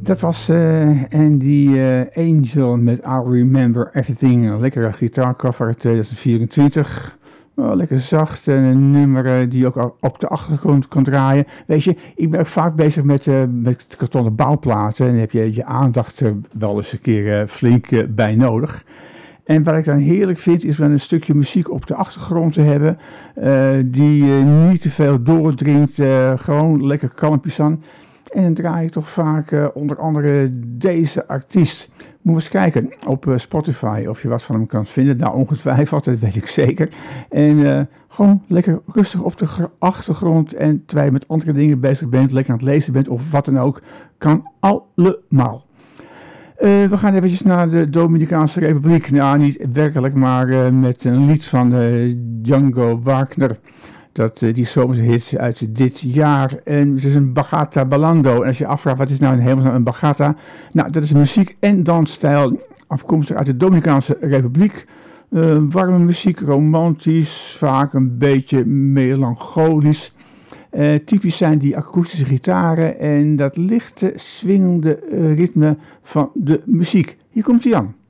Dat was Andy Angel met I'll Remember Everything. Een lekkere gitaarcover uit 2024. Lekker zacht en een nummer die je ook op de achtergrond kan draaien. Weet je, ik ben ook vaak bezig met kartonnen bouwplaten. En dan heb je je aandacht wel eens een keer flink bij nodig. En wat ik dan heerlijk vind, is wel een stukje muziek op de achtergrond te hebben. Die niet te veel doordringt. Gewoon lekker kalmpjes aan. En dan draai ik toch vaak onder andere deze artiest. Moet eens kijken op Spotify of je wat van hem kan vinden. Nou, ongetwijfeld, dat weet ik zeker. En gewoon lekker rustig op de achtergrond. En terwijl je met andere dingen bezig bent, lekker aan het lezen bent of wat dan ook. Kan allemaal. We gaan eventjes naar de Dominicaanse Republiek. Nou, niet werkelijk, maar met een lied van Django Wagner. Die zomerhit uit dit jaar. En het is een bachata balando. En als je afvraagt, wat is nou helemaal een bachata? Nou, dat is een muziek- en dansstijl afkomstig uit de Dominicaanse Republiek. Warme muziek, romantisch, vaak een beetje melancholisch. Typisch zijn die akoestische gitaren en dat lichte, swingende ritme van de muziek. Hier komt hij aan.